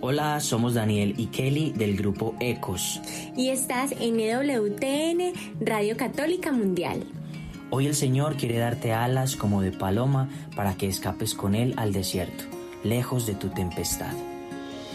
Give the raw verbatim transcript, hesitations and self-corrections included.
Hola, somos Daniel y Kelly del grupo Ecos. Y estás en E W T N, Radio Católica Mundial. Hoy el Señor quiere darte alas como de paloma para que escapes con Él al desierto, lejos de tu tempestad.